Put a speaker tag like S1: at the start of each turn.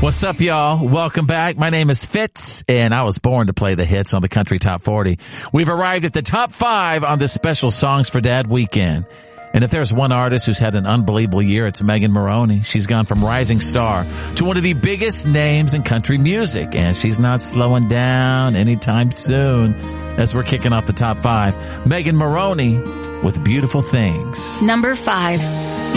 S1: What's up, y'all? Welcome back. My name is Fitz, and I was born to play the hits on the Country Top 40. We've arrived at the top 5 on this special Songs for Dad weekend. And if there's one artist who's had an unbelievable year, it's Megan Moroney. She's gone from rising star to one of the biggest names in country music, and she's not slowing down anytime soon. As we're kicking off the top 5, Megan Moroney with Beautiful Things.
S2: Number 5.